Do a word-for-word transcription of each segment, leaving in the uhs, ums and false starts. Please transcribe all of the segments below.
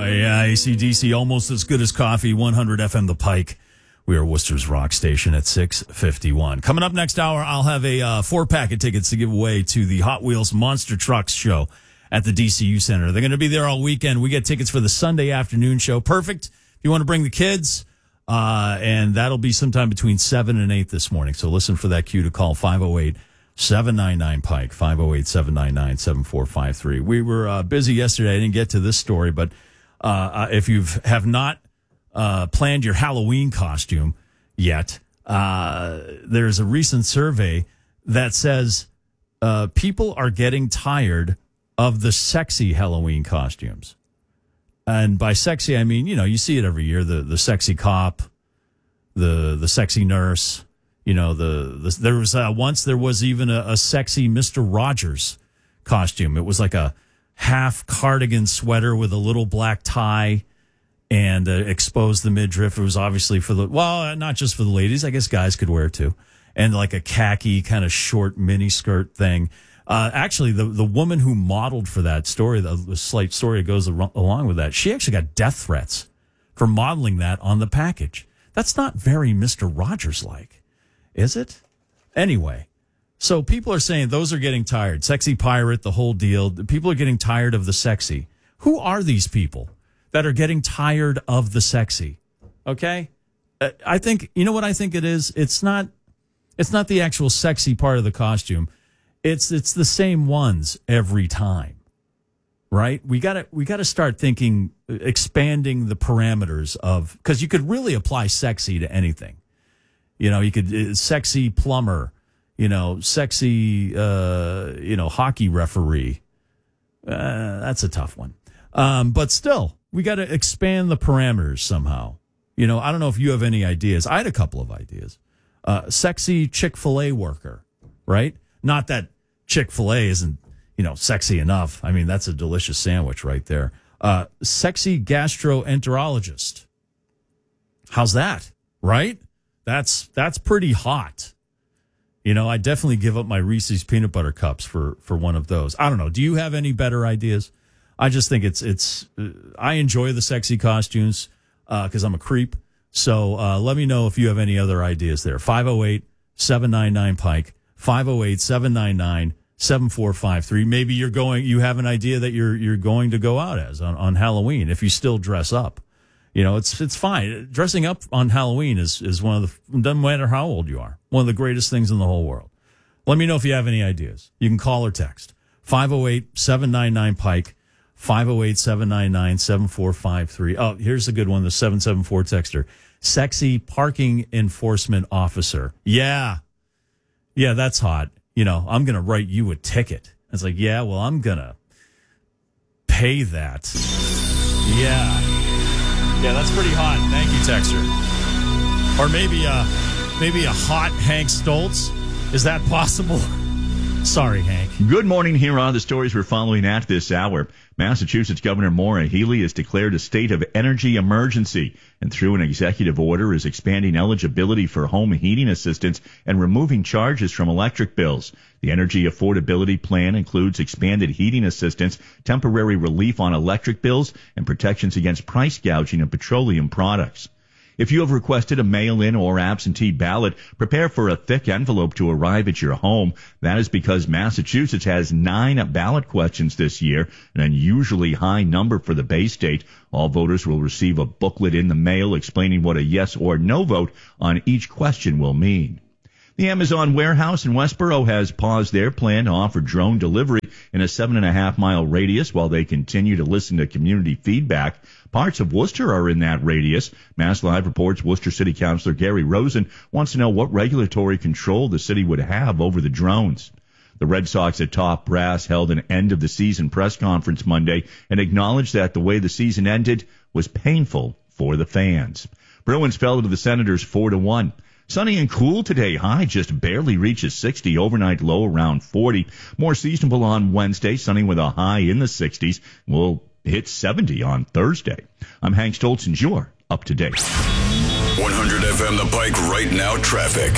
yeah, A C D C, almost as good as coffee, one hundred F M The Pike. We are Worcester's Rock Station at six fifty-one. Coming up next hour, I'll have a uh, four-pack of tickets to give away to the Hot Wheels Monster Trucks show at the D C U Center. They're going to be there all weekend. We get tickets for the Sunday afternoon show. Perfect if you want to bring the kids. Uh, and that'll be sometime between seven and eight this morning. So listen for that cue to call five oh eight, seven nine nine, Pike, five oh eight, seven nine nine, seven four five three. We were uh, busy yesterday. I didn't get to this story, but uh, if you have not uh, planned your Halloween costume yet, uh, there's a recent survey that says uh, people are getting tired of the sexy Halloween costumes. And by sexy, I mean, you know, you see it every year, the, the sexy cop, the the sexy nurse, you know, the, the there was uh, once there was even a, a sexy Mister Rogers costume. It was like a half cardigan sweater with a little black tie and uh, exposed the midriff. It was obviously for the, well, not just for the ladies. I guess guys could wear it too. And like a khaki kind of short mini skirt thing. Uh, actually, the, the woman who modeled for that story, the, the slight story that goes ar- along with that, she actually got death threats for modeling that on the package. That's not very Mister Rogers-like, is it? Anyway, so people are saying those are getting tired. Sexy pirate, the whole deal. People are getting tired of the sexy. Who are these people that are getting tired of the sexy? Okay? Uh, I think, you know what I think it is? It's not, it's not the actual sexy part of the costume. It's it's the same ones every time, right? We gotta we gotta start thinking, expanding the parameters of, because you could really apply sexy to anything. You know, you could uh, sexy plumber, you know, sexy uh, you know hockey referee. Uh, that's a tough one, um, but still, we got to expand the parameters somehow. You know, I don't know if you have any ideas. I had a couple of ideas. Uh, sexy Chick-fil-A worker, right? Not that Chick-fil-A isn't, you know, sexy enough. I mean, that's a delicious sandwich right there. Uh, sexy gastroenterologist. How's that? Right? That's that's pretty hot. You know, I definitely give up my Reese's peanut butter cups for for one of those. I don't know. Do you have any better ideas? I just think it's it's. Uh, I enjoy the sexy costumes because uh, I'm a creep. So uh, let me know if you have any other ideas there. five oh eight, seven nine nine, Pike. five oh eight, seven nine nine, seven four five three. Maybe you're going, you have an idea that you're you're going to go out as on, on Halloween if you still dress up. You know, it's it's fine. Dressing up on Halloween is, is one of the, doesn't matter how old you are, one of the greatest things in the whole world. Let me know if you have any ideas. You can call or text. five oh eight, seven nine nine, Pike, five oh eight, seven nine nine, seven four five three. Oh, here's a good one, the seven seven four texter. Sexy parking enforcement officer. Yeah. Yeah, that's hot. You know, I'm going to write you a ticket. It's like, yeah, well, I'm going to pay that. Yeah. Yeah, that's pretty hot. Thank you, texter. Or maybe, uh, maybe a hot Hank Stoltz. Is that possible? Sorry, Hank. Good morning. Here are the stories we're following at this hour. Massachusetts Governor Maura Healey has declared a state of energy emergency and through an executive order is expanding eligibility for home heating assistance and removing charges from electric bills. The Energy Affordability Plan includes expanded heating assistance, temporary relief on electric bills, and protections against price gouging of petroleum products. If you have requested a mail-in or absentee ballot, prepare for a thick envelope to arrive at your home. That is because Massachusetts has nine ballot questions this year, an unusually high number for the Bay State. All voters will receive a booklet in the mail explaining what a yes or no vote on each question will mean. The Amazon warehouse in Westboro has paused their plan to offer drone delivery in a seven and a half mile radius while they continue to listen to community feedback. Parts of Worcester are in that radius. Mass Live reports Worcester City Councilor Gary Rosen wants to know what regulatory control the city would have over the drones. The Red Sox at top brass held an end-of-the-season press conference Monday and acknowledged that the way the season ended was painful for the fans. Bruins fell to the Senators four to one. Sunny and cool today. High just barely reaches sixty. Overnight low around forty. More seasonable on Wednesday. Sunny with a high in the sixties. We'll hit seventy on Thursday. I'm Hank Stoltz and you're up to date. one hundred F M The Pike right now traffic.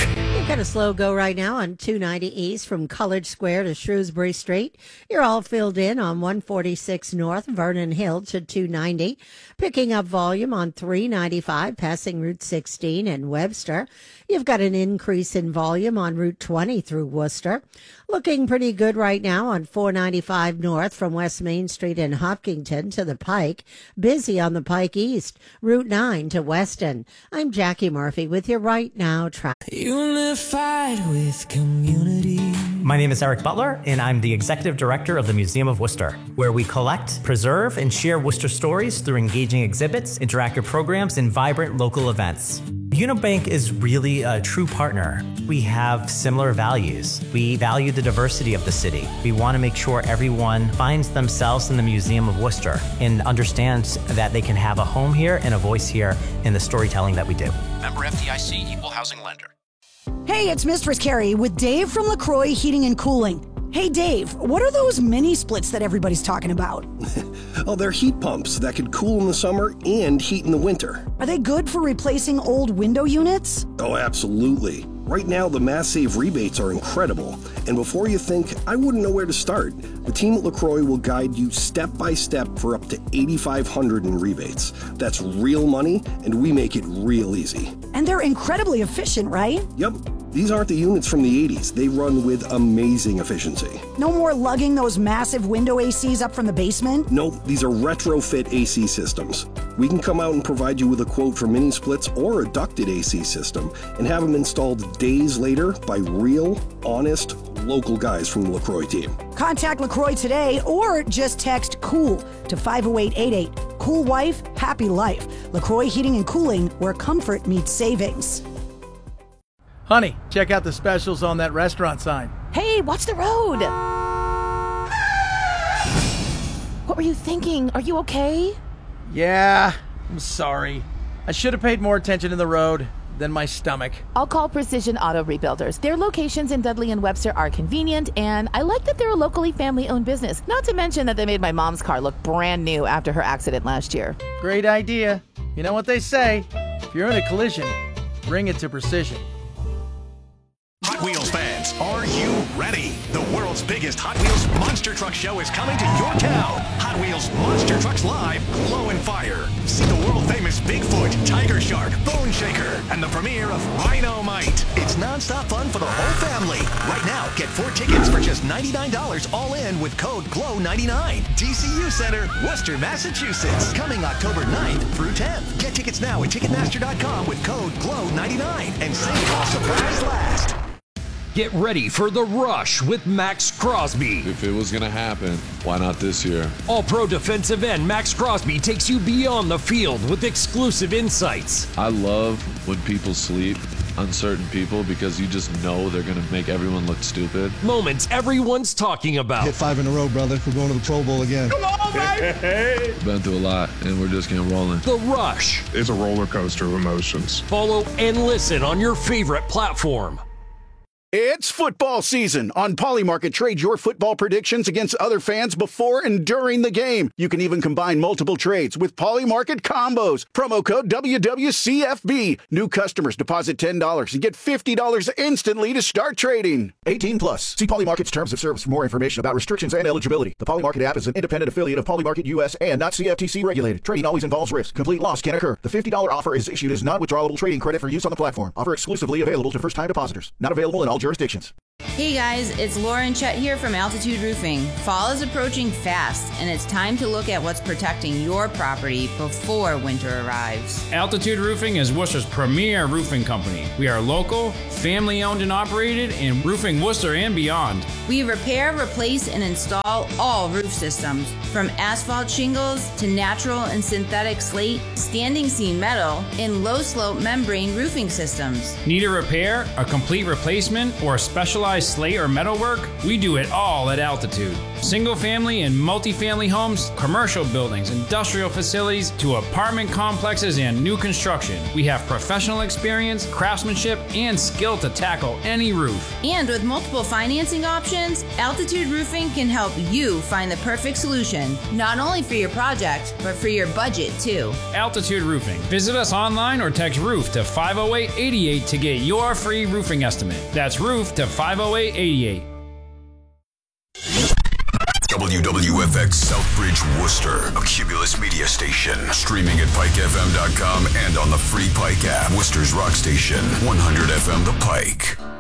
Got a slow go right now on two ninety East from College Square to Shrewsbury Street. You're all filled in on one forty-six North, Vernon Hill to two ninety. Picking up volume on three ninety-five, passing Route sixteen in Webster. You've got an increase in volume on Route twenty through Worcester. Looking pretty good right now on four ninety-five North from West Main Street in Hopkinton to the Pike. Busy on the Pike East, Route nine to Weston. I'm Jackie Murphy with your Right Now traffic. Unified with community. My name is Eric Butler, and I'm the Executive Director of the Museum of Worcester, where we collect, preserve, and share Worcester stories through engaging exhibits, interactive programs, and vibrant local events. Unibank is really a true partner. We have similar values. We value the diversity of the city. We want to make sure everyone finds themselves in the Museum of Worcester and understands that they can have a home here and a voice here in the storytelling that we do. Member F D I C, Equal Housing Lender. Hey, it's Mistress Carrie with Dave from LaCroix Heating and Cooling. Hey, Dave, what are those mini splits that everybody's talking about? Oh, they're heat pumps that could cool in the summer and heat in the winter. Are they good for replacing old window units? Oh, absolutely. Right now, the Mass Save rebates are incredible. And before you think, I wouldn't know where to start, the team at LaCroix will guide you step by step for up to eighty-five hundred dollars in rebates. That's real money, and we make it real easy. And they're incredibly efficient, right? Yep. These aren't the units from the eighties. They run with amazing efficiency. No more lugging those massive window A Cs up from the basement? Nope, these are retrofit A C systems. We can come out and provide you with a quote for mini splits or a ducted A C system and have them installed days later by real, honest, local guys from the LaCroix team. Contact LaCroix today or just text COOL to five oh eight eight eight. Cool wife, happy life. LaCroix Heating and Cooling, where comfort meets savings. Honey, check out the specials on that restaurant sign. Hey, watch the road! What were you thinking? Are you okay? Yeah, I'm sorry. I should have paid more attention to the road than my stomach. I'll call Precision Auto Rebuilders. Their locations in Dudley and Webster are convenient, and I like that they're a locally family-owned business. Not to mention that they made my mom's car look brand new after her accident last year. Great idea. You know what they say, if you're in a collision, bring it to Precision. Hot Wheels fans, are you ready? The world's biggest Hot Wheels Monster Truck Show is coming to your town. Hot Wheels Monster Trucks Live, Glow and Fire. See the world-famous Bigfoot, Tiger Shark, Bone Shaker, and the premiere of Rhino-Mite. It's non-stop fun for the whole family. Right now, get four tickets for just ninety-nine dollars all in with code GLOW ninety-nine. D C U Center, Worcester, Massachusetts. Coming October ninth through tenth. Get tickets now at Ticketmaster dot com with code GLOW ninety-nine and save while supplies last. Get ready for The Rush with Max Crosby. If it was going to happen, why not this year? All-pro defensive end Max Crosby takes you beyond the field with exclusive insights. I love when people sleep, uncertain people, because you just know they're going to make everyone look stupid. Moments everyone's talking about. Hit five in a row, brother. We're going to the Pro Bowl again. Come on, baby! Been through a lot, and we're just getting rolling. The Rush. It's a roller coaster of emotions. Follow and listen on your favorite platform. It's football season. On Polymarket, trade your football predictions against other fans before and during the game. You can even combine multiple trades with Polymarket combos. Promo code W W C F B. New customers deposit ten dollars and get fifty dollars instantly to start trading. eighteen plus. See Polymarket's terms of service for more information about restrictions and eligibility. The Polymarket app is an independent affiliate of Polymarket U S and not C F T C regulated. Trading always involves risk. Complete loss can occur. The fifty dollars offer is issued as non-withdrawable trading credit for use on the platform. Offer exclusively available to first-time depositors. Not available in all jurisdictions. Hey guys, it's Lauren Chet here from Altitude Roofing. Fall is approaching fast, and it's time to look at what's protecting your property before winter arrives. Altitude Roofing is Worcester's premier roofing company. We are local, family-owned and operated, in roofing Worcester and beyond. We repair, replace, and install all roof systems, from asphalt shingles to natural and synthetic slate, standing seam metal, and low-slope membrane roofing systems. Need a repair, a complete replacement, or a specialized specialized slate or metalwork, we do it all at Altitude. Single family and multifamily homes, commercial buildings, industrial facilities, to apartment complexes and new construction. We have professional experience, craftsmanship, and skill to tackle any roof. And with multiple financing options, Altitude Roofing can help you find the perfect solution, not only for your project, but for your budget too. Altitude Roofing. Visit us online or text roof to five oh eight, eight eight to get your free roofing estimate. That's roof to five oh eight, eight eight. W W F X Southbridge, Worcester, a Cumulus media station. Streaming at pike f m dot com and on the free Pike app. Worcester's rock station, one hundred F M The Pike.